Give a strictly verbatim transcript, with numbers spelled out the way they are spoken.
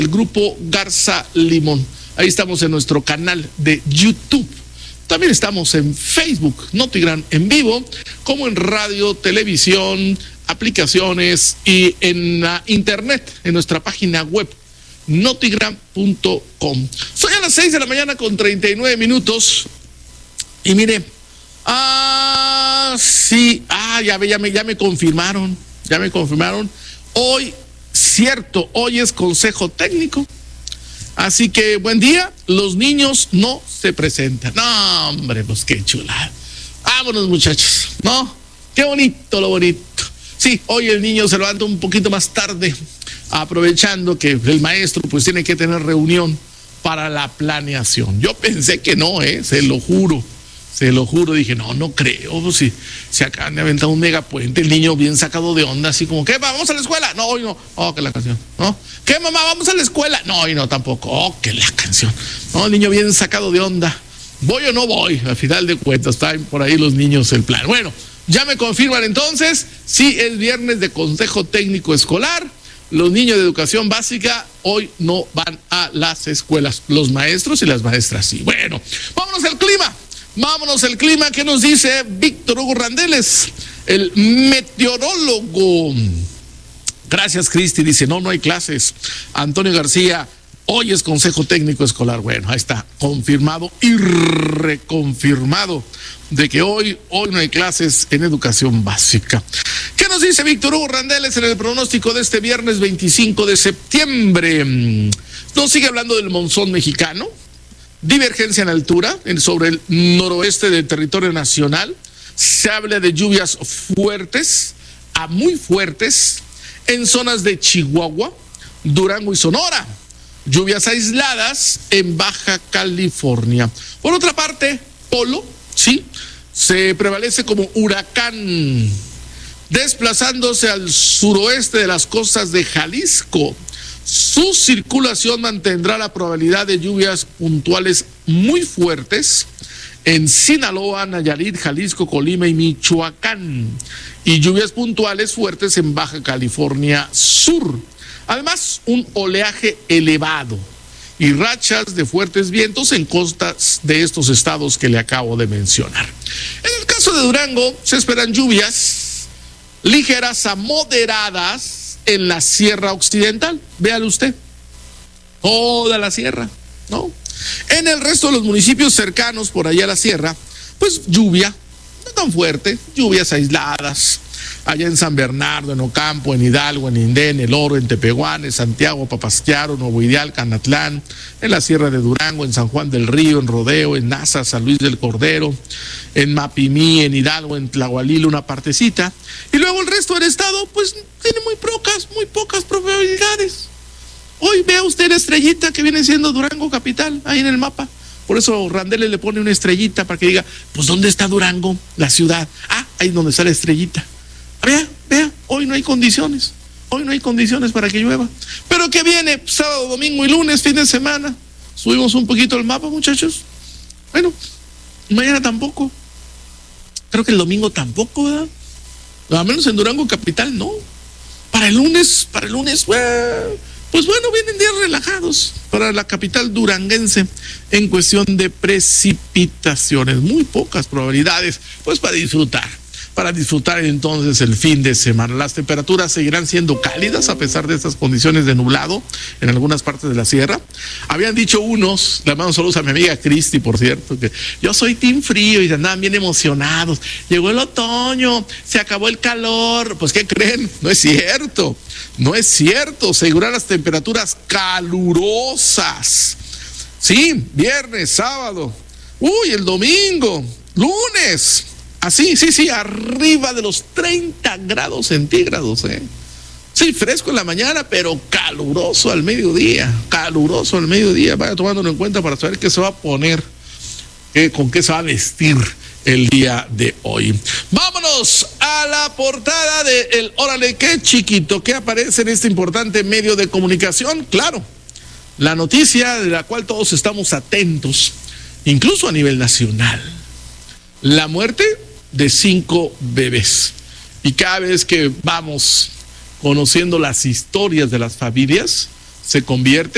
el grupo Garza Limón. Ahí estamos en nuestro canal de YouTube. También estamos en Facebook, Notigram en vivo, como en radio, televisión, aplicaciones y en la internet, en nuestra página web, notigram punto com. Soy a las seis de la mañana con treinta y nueve minutos. Y mire, ah, sí, ah, ya, ya, me, ya me confirmaron, ya me confirmaron. Hoy, cierto, hoy es consejo técnico. Así que buen día, los niños no se presentan. No, hombre, pues qué chulada. Vámonos, muchachos, ¿no? Qué bonito, lo bonito. Sí, hoy el niño se levanta un poquito más tarde, aprovechando que el maestro pues tiene que tener reunión para la planeación. Yo pensé que no, eh, se lo juro. Se lo juro, dije, no, no creo, pues si se acaban de aventar un megapuente, el niño bien sacado de onda, así como, ¿qué, vamos a la escuela? No, hoy no, oh, que la canción, ¿no? ¿Qué, mamá, vamos a la escuela? No, hoy no, tampoco, oh, que la canción, no, el niño bien sacado de onda, ¿voy o no voy? Al final de cuentas, están por ahí los niños el plan. Bueno, ya me confirman entonces, sí, es viernes de consejo técnico escolar, los niños de educación básica hoy no van a las escuelas, los maestros y las maestras sí. Bueno, vámonos al clima. Vámonos al clima. ¿Qué nos dice Víctor Hugo Randeles, el meteorólogo? Gracias, Cristi. Dice, no, no hay clases. Antonio García, hoy es consejo técnico escolar. Bueno, ahí está, confirmado y reconfirmado de que hoy, hoy no hay clases en educación básica. ¿Qué nos dice Víctor Hugo Randeles en el pronóstico de este viernes veinticinco de septiembre? Nos sigue hablando del monzón mexicano. Divergencia en altura en, sobre el noroeste del territorio nacional. Se habla de lluvias fuertes a muy fuertes en zonas de Chihuahua, Durango y Sonora. Lluvias aisladas en Baja California. Por otra parte, Polo, sí, se prevalece como huracán, desplazándose al suroeste de las costas de Jalisco. Su circulación mantendrá la probabilidad de lluvias puntuales muy fuertes en Sinaloa, Nayarit, Jalisco, Colima y Michoacán, y lluvias puntuales fuertes en Baja California Sur. Además, un oleaje elevado y rachas de fuertes vientos en costas de estos estados que le acabo de mencionar. En el caso de Durango, se esperan lluvias ligeras a moderadas en la Sierra Occidental, véalo usted, toda la sierra, ¿no? En el resto de los municipios cercanos por allá a la sierra, pues lluvia, no tan fuerte, lluvias aisladas, allá en San Bernardo, en Ocampo, en Hidalgo, en Indén, El Oro, en Tepehuán, en Santiago, Papasquiaro, Nuevo Ideal, Canatlán, en la Sierra de Durango, en San Juan del Río, en Rodeo, en Nasa, San Luis del Cordero, en Mapimí, en Hidalgo, en Tlahualilo, una partecita, y luego el resto del estado, pues tiene muy pocas, muy pocas probabilidades. Hoy vea usted la estrellita que viene siendo Durango capital, ahí en el mapa. Por eso Randeles le pone una estrellita para que diga, pues ¿dónde está Durango, la ciudad? Ah, ahí es donde está la estrellita. Vea, vea, hoy no hay condiciones, hoy no hay condiciones para que llueva. Pero que viene sábado, domingo y lunes, fin de semana. Subimos un poquito el mapa, muchachos. Bueno, mañana tampoco. Creo que el domingo tampoco, ¿verdad? Al menos en Durango capital, no. Para el lunes, para el lunes, pues bueno, vienen días relajados para la capital duranguense en cuestión de precipitaciones. Muy pocas probabilidades, pues para disfrutar. Para disfrutar entonces el fin de semana. Las temperaturas seguirán siendo cálidas a pesar de estas condiciones de nublado en algunas partes de la sierra. Habían dicho unos, le mando saludos a mi amiga Cristi, por cierto, que yo soy team frío, y andaban bien emocionados. Llegó el otoño, se acabó el calor. Pues ¿qué creen? No es cierto, no es cierto. Seguirán las temperaturas calurosas. Sí, viernes, sábado, uy, el domingo, lunes. Así, sí, sí, arriba de los treinta grados centígrados, ¿eh? Sí, fresco en la mañana, pero caluroso al mediodía, caluroso al mediodía. Vaya tomándolo en cuenta para saber qué se va a poner, qué, con qué se va a vestir el día de hoy. Vámonos a la portada de el Órale, qué chiquito, que aparece en este importante medio de comunicación. Claro, la noticia de la cual todos estamos atentos, incluso a nivel nacional. La muerte de cinco bebés. Y cada vez que vamos conociendo las historias de las familias, se convierte